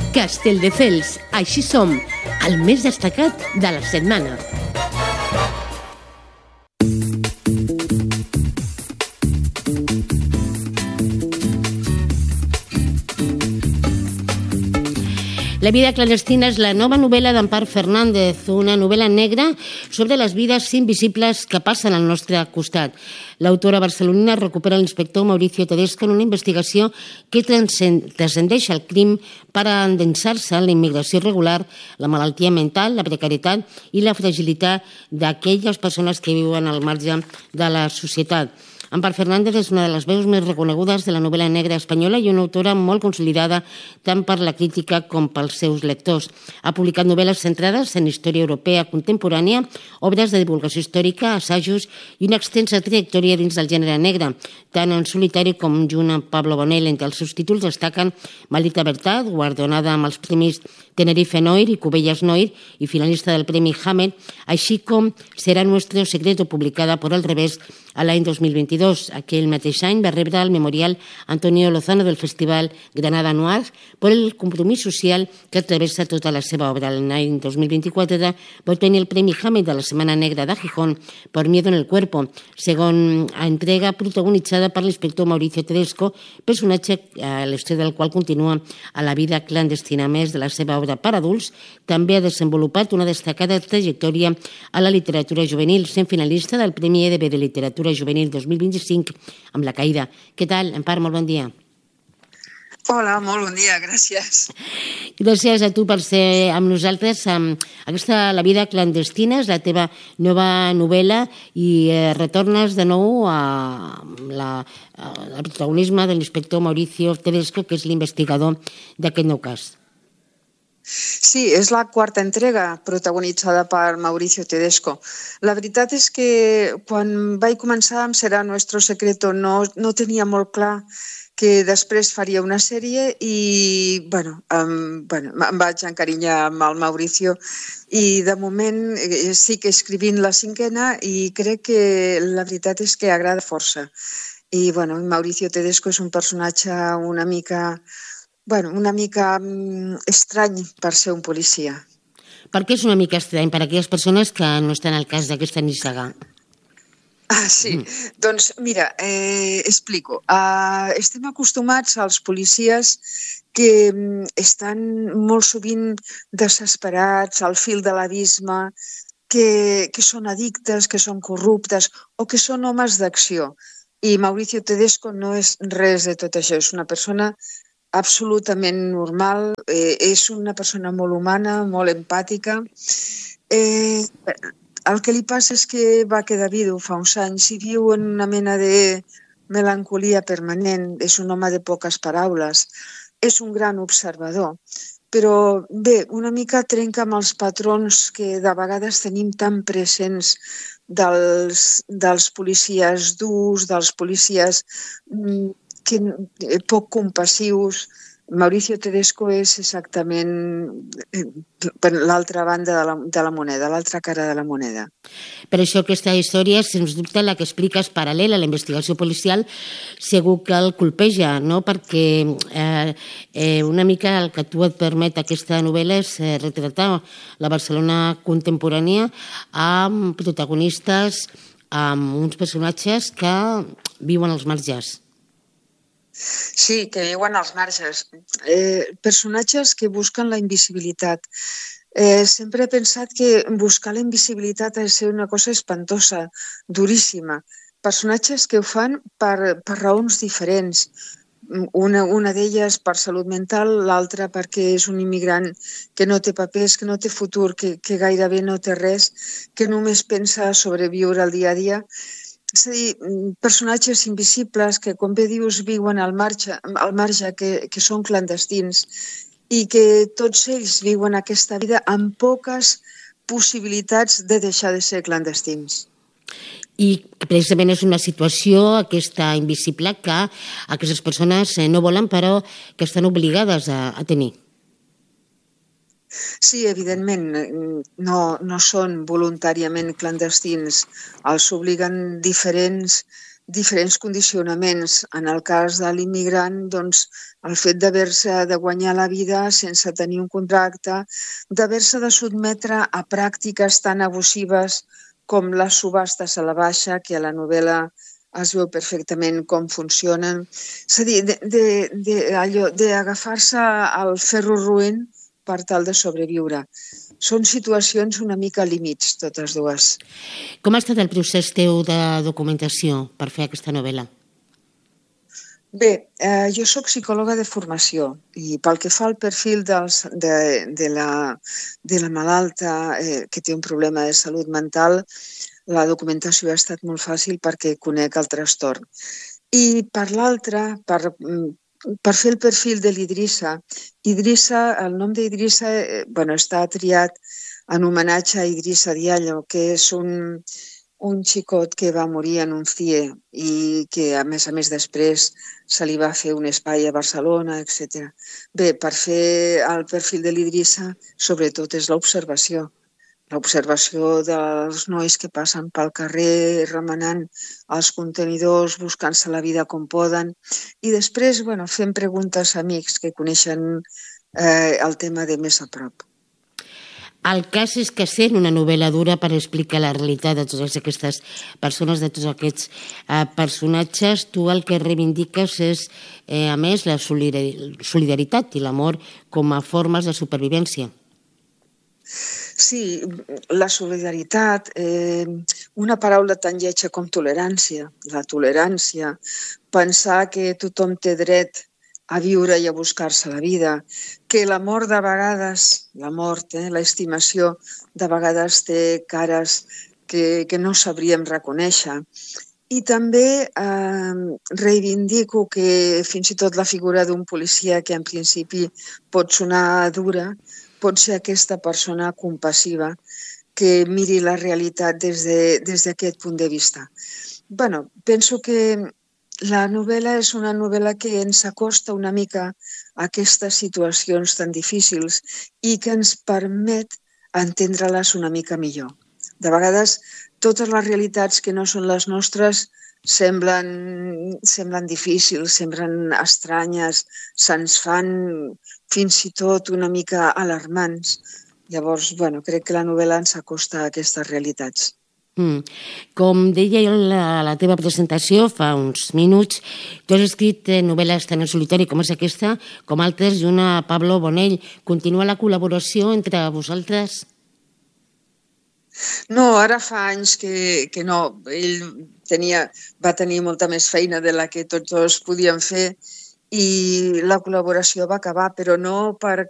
Castelldefels, així som, el més destacat de la setmana. La vida clandestina és la nova novel·la d'Empar Fernández, una novel·la negra sobre les vides invisibles que passen al nostre costat. L'autora barcelonina recupera l'inspector Mauricio Tedesco en una investigació que transcendeix el crim per endensar-se en la immigració irregular, la malaltia mental, la precarietat i la fragilitat d'aquelles persones que viuen al marge de la societat. Empar Fernández és una de les veus més reconegudes de la novel·la negra espanyola i una autora molt consolidada tant per la crítica com pels seus lectors. Ha publicat novel·les centrades en història europea contemporània, obres de divulgació històrica, assajos i una extensa trajectòria dins del gènere negre, tant en solitari com junt amb Pablo Bonell. Entre els seus títols destaquen Maldita Verdad, guardonada amb els premis Tenerife Noir i Cubelles Noir i finalista del Premi Hammett, així com Será Nuestro Secreto, publicada por El Revés a l'any 2022. Aquell mateix any va rebre el Memorial Antonio Lozano del Festival Granada Noir per el compromís social que travessa tota la seva obra. L'any 2024 va obtenir el Premi Hammett de la Setmana Negra de Gijón por Miedo en el Cuerpo, segon entrega protagonitzada per l'inspector Mauricio Tedesco, personatge a l'història del qual continua a la vida clandestina. A més de la seva obra per adults, també ha desenvolupat una destacada trajectòria a la literatura juvenil, sent finalista del Premi EDB de Literatura Juvenil 2025 amb La Caïda. Què tal, Empar? Molt bon dia. Hola, molt bon dia, gràcies. Gràcies a tu per ser amb nosaltres. Aquesta La vida clandestina és la teva nova novel·la i retornes de nou al protagonisme de l'inspector Mauricio Tedesco, que és l'investigador d'aquest nou cas. Sí, és la quarta entrega protagonitzada per Mauricio Tedesco. La veritat és que quan vaig començar amb Será Nuestro Secreto no tenia molt clar que després faria una sèrie i em vaig encarinyar amb el Mauricio i de moment sí que escrivint la cinquena i crec que la veritat és que agrada força. I Mauricio Tedesco és un personatge una mica estrany per ser un policia. Per què és una mica estrany? Per a aquelles persones que no estan al cas d'aquesta nissaga. Sí. Doncs mira, explico. Estem acostumats als policies que estan molt sovint desesperats, al fil de l'abisme, que són addictes, que són corruptes o que són homes d'acció. I Mauricio Tedesco no és res de tot això, és una persona absolutament normal, és una persona molt humana, molt empàtica. El que li passa és que va quedar vidu fa uns anys i viu en una mena de melancolia permanent. És un home de poques paraules, és un gran observador. Però bé, una mica trenca amb els patrons que de vegades tenim tan presents dels policies durs, dels policies poc compassius. Mauricio Tedesco és exactament l'altra banda de la moneda, l'altra cara de la moneda. Per això aquesta història, sens dubte, la que explica és paral·lela a la investigació policial, segur que el colpeja, no? Perquè una mica el que tu et permet aquesta novel·la és retratar la Barcelona contemporània amb protagonistes, amb uns personatges que viuen als marges. Sí, que viuen als marges. Personatges que busquen la invisibilitat. Sempre he pensat que buscar la invisibilitat ha de ser una cosa espantosa, duríssima. Personatges que ho fan per raons diferents. Una d'elles per salut mental, l'altra perquè és un immigrant que no té papers, que no té futur, que gairebé no té res, que només pensa sobreviure al dia a dia. És a dir, personatges invisibles que, com bé dius, viuen al marge, que són clandestins i que tots ells viuen aquesta vida amb poques possibilitats de deixar de ser clandestins. I precisament és una situació, aquesta invisible, que aquestes persones no volen, però que estan obligades a tenir. Sí, evidentment, no són voluntàriament clandestins, els obliguen diferents diferents condicionaments. En el cas de l'immigrant, doncs, el fet d'haver-se de guanyar la vida sense tenir un contracte, d'haver-se de sotmetre a pràctiques tan abusives com les subhastes a la baixa, que a la novel·la es veu perfectament com funcionen. És a dir, d'agafar-se al ferro roent per tal de sobreviure. Són situacions una mica límits, totes dues. Com ha estat el procés teu de documentació per fer aquesta novel·la? Bé, jo soc psicòloga de formació i pel que fa al perfil de la malalta que té un problema de salut mental, la documentació ha estat molt fàcil perquè conec el trastorn. I per l'altra, per fer el perfil de l'Idrissa, el nom d'Idrissa està triat en homenatge a Idrissa Diallo, que és un xicot que va morir en un CIE i que, a més després, se li va fer un espai a Barcelona, etc. Bé, per fer el perfil de l'Idrissa, sobretot és l'observació dels nois que passen pel carrer remenant els contenidors, buscant-se la vida com poden, i després fent preguntes a amics que coneixen el tema de més a prop. El cas és que sent una novel·la dura per explicar la realitat de totes aquestes persones, de tots aquests personatges, tu el que reivindiques és, a més, la solidaritat i l'amor com a formes de supervivència. Sí, la solidaritat, una paraula tan lletja com tolerància, la tolerància, pensar que tothom té dret a viure i a buscar-se la vida, que l'amor de vegades, la mort, l'estimació, de vegades té cares que no sabríem reconèixer. I també reivindico que fins i tot la figura d'un policia, que en principi pot sonar dura, pot ser aquesta persona compassiva que miri la realitat des d'aquest punt de vista. Penso que la novel·la és una novel·la que ens acosta una mica a aquestes situacions tan difícils i que ens permet entendre-les una mica millor. De vegades, totes les realitats que no són les nostres semblen difícils, semblen estranyes, se'ns fan fins i tot una mica alarmants. Llavors, crec que la novel·la ens acosta a aquestes realitats. Com deia jo a la teva presentació fa uns minuts, tu has escrit novel·les tant en solitari com és aquesta, com altres, i una a Pablo Bonell. Continua la col·laboració entre vosaltres? No, ara fa anys que no. Ell va tenir molta més feina de la que tots dos podíem fer i la col·laboració va acabar, però no per